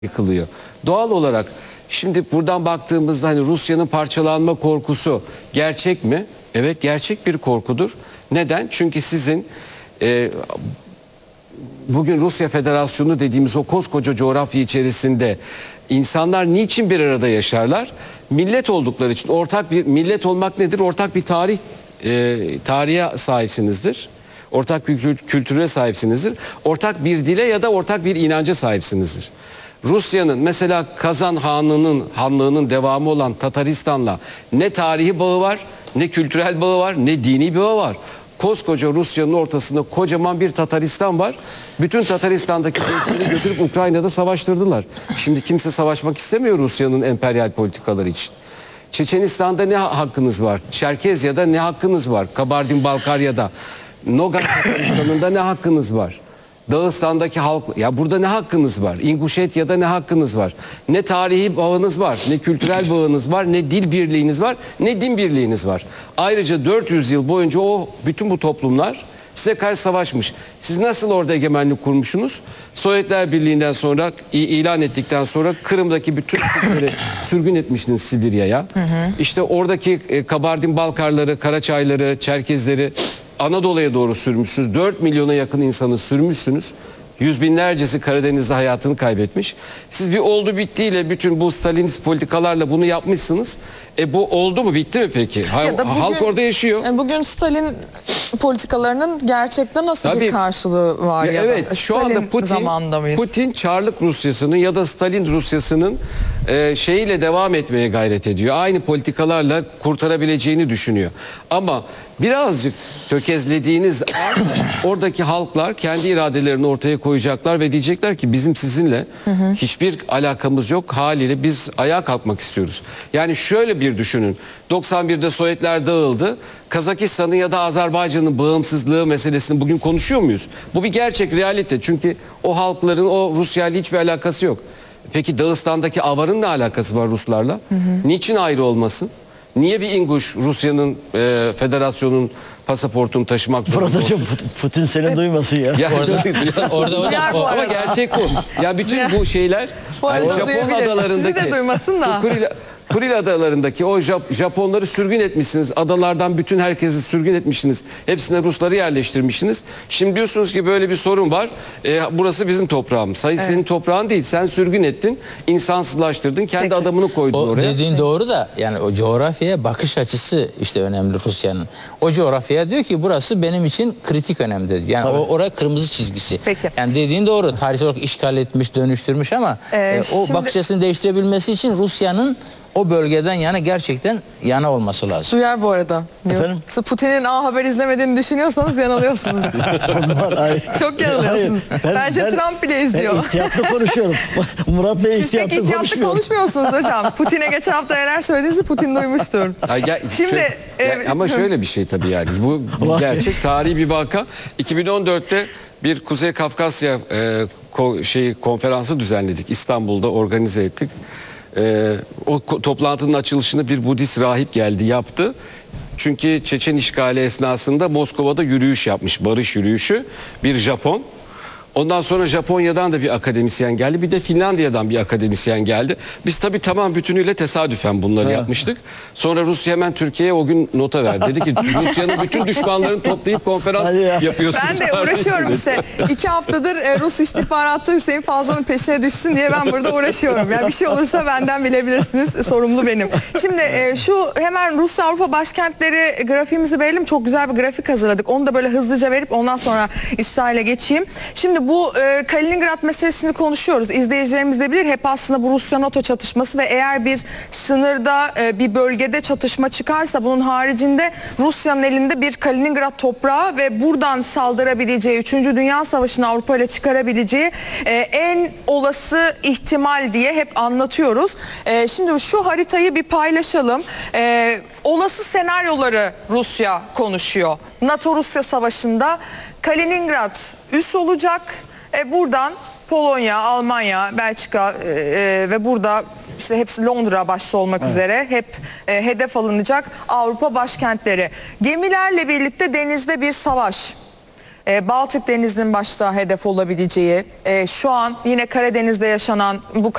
yıkılıyor. Doğal olarak şimdi buradan baktığımızda hani Rusya'nın parçalanma korkusu gerçek mi? Evet, gerçek bir korkudur. Neden? Çünkü sizin bugün Rusya Federasyonu dediğimiz o koskoca coğrafya içerisinde insanlar niçin bir arada yaşarlar? Millet oldukları için. Ortak bir millet olmak nedir? Ortak bir tarihe sahipsinizdir. Ortak bir kültüre sahipsinizdir. Ortak bir dile ya da ortak bir inanca sahipsinizdir. Rusya'nın mesela Kazan Hanlığı'nın devamı olan Tataristan'la ne tarihi bağı var, ne kültürel bağı var, ne dini bağı var. Koskoca Rusya'nın ortasında kocaman bir Tataristan var. Bütün Tataristan'daki gençleri götürüp Ukrayna'da savaştırdılar. Şimdi kimse savaşmak istemiyor Rusya'nın emperyal politikaları için. Çeçenistan'da ne hakkınız var? Çerkezya'da ne hakkınız var? Kabardin-Balkarya'da, Nogan Tataristan'ında ne hakkınız var? Dağıstan'daki halk, ya burada ne hakkınız var? İnguşetya'da ne hakkınız var? Ne tarihi bağınız var, ne kültürel bağınız var, ne dil birliğiniz var, ne din birliğiniz var. Ayrıca 400 yıl boyunca bütün bu toplumlar size karşı savaşmış. Siz nasıl orada egemenlik kurmuşsunuz? Sovyetler Birliği'nden sonra ilan ettikten sonra Kırım'daki bütün Türkleri sürgün etmiştiniz Sibirya'ya. İşte oradaki Kabardin-Balkarları, Karaçayları, Çerkezleri Anadolu'ya doğru sürmüşsünüz. 4 milyona yakın insanı sürmüşsünüz. Yüz binlercesi Karadeniz'de hayatını kaybetmiş. Siz bir oldu bittiyle bütün bu Stalinist politikalarla bunu yapmışsınız. Bu oldu mu, bitti mi peki? Halk orada yaşıyor. Bugün Stalin politikalarının gerçekten nasıl bir karşılığı var? Evet, şu anda Putin Çarlık Rusyası'nın ya da Stalin Rusyası'nın şeyiyle devam etmeye gayret ediyor. Aynı politikalarla kurtarabileceğini düşünüyor. Ama birazcık tökezlediğiniz an oradaki halklar kendi iradelerini ortaya koyacaklar ve diyecekler ki bizim sizinle hiçbir alakamız yok, haliyle biz ayağa kalkmak istiyoruz. Yani şöyle bir düşünün. 91'de Sovyetler dağıldı. Kazakistan'ın ya da Azerbaycan'ın bağımsızlığı meselesini bugün konuşuyor muyuz? Bu bir gerçek, realite. Çünkü o halkların o Rusya ile hiçbir alakası yok. Peki Dağıstan'daki Avar'ın ne alakası var Ruslarla? Niçin ayrı olmasın? Niye bir İnguş Rusya'nın federasyonun pasaportunu taşımak zorunda olsun? Putin seni duymasın ya. Ama gerçek bu. Ya bütün bu şeyler yani Japon adalarındaki sizi de duymasın da. Kuril adalarındaki o Japonları sürgün etmişsiniz. Adalardan bütün herkesi sürgün etmişsiniz. Hepsine Rusları yerleştirmişsiniz. Şimdi diyorsunuz ki böyle bir sorun var. Burası bizim toprağımız. Hayır, senin toprağın değil. Sen sürgün ettin, insansızlaştırdın. Kendi adamını koydun oraya. Dediğin doğru da yani o coğrafyaya bakış açısı işte önemli Rusya'nın. O coğrafyaya diyor ki burası benim için kritik önemli. Yani orada kırmızı çizgisi. Peki. Yani dediğin doğru. Tarihsel olarak işgal etmiş, dönüştürmüş ama o bakış açısını değiştirebilmesi için Rusya'nın o bölgeden yana gerçekten yana olması lazım. Duyar bu arada. Putin'in haber izlemediğini düşünüyorsanız yanılıyorsunuz. Çok yanılıyorsunuz. Bence Trump bile izliyor. Ben ihtiyatlı konuşuyorum. Murat Bey ihtiyatlı konuşmuyor. Siz pek ihtiyatlı konuşmuyorsunuz hocam. Putin'e geçen hafta neler söylediğinizi Putin duymuştur. Şimdi ama şöyle bir şey tabii yani. Bu gerçek tarihi bir vaka. 2014'te bir Kuzey Kafkasya konferansı düzenledik. İstanbul'da organize ettik. O toplantının açılışını bir Budist rahip geldi, yaptı. Çünkü Çeçen işgali esnasında Moskova'da yürüyüş yapmış, barış yürüyüşü, bir Japon. Ondan sonra Japonya'dan da bir akademisyen geldi. Bir de Finlandiya'dan bir akademisyen geldi. Biz tabii tamam bütünüyle tesadüfen bunları yapmıştık. Sonra Rusya hemen Türkiye'ye o gün nota verdi. Dedi ki Rusya'nın bütün düşmanlarını toplayıp konferans yapıyorsunuz. Ben de uğraşıyorum işte. 2 haftadır Rus istihbaratı Hüseyin Fazla'nın peşine düşsün diye ben burada uğraşıyorum. Yani bir şey olursa benden bilebilirsiniz. Sorumlu benim. Şimdi şu hemen Rusya Avrupa başkentleri grafiğimizi verelim. Çok güzel bir grafik hazırladık. Onu da böyle hızlıca verip ondan sonra İsrail'e geçeyim. Şimdi bu Kaliningrad meselesini konuşuyoruz. İzleyicilerimiz de bilir, hep aslında bu Rusya-NATO çatışması ve eğer bir sınırda bir bölgede çatışma çıkarsa bunun haricinde Rusya'nın elinde bir Kaliningrad toprağı ve buradan saldırabileceği, 3. Dünya Savaşı'nı Avrupa ile çıkarabileceği en olası ihtimal diye hep anlatıyoruz. Şimdi şu haritayı bir paylaşalım. Olası senaryoları Rusya konuşuyor. NATO-Rusya savaşında Kaliningrad üs olacak. Buradan Polonya, Almanya, Belçika ve burada işte hepsi Londra başta olmak üzere hep hedef alınacak Avrupa başkentleri. Gemilerle birlikte denizde bir savaş. Baltık Denizi'nin başta hedef olabileceği, şu an yine Karadeniz'de yaşanan bu